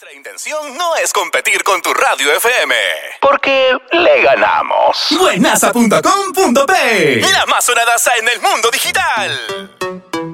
Nuestra intención no es competir con tu radio FM, porque le ganamos. Buenaza.com.pe, la más sonadaza en el mundo digital.